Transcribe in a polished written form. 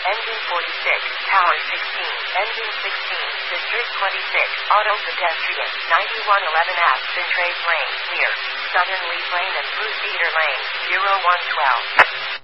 Engine 46, Tower 16, Engine 16, District 26, Auto Pedestrian, 9111 Aspen Trade Lane, clear. Southern Leaf Lane and Blue Cedar Lane, 0112.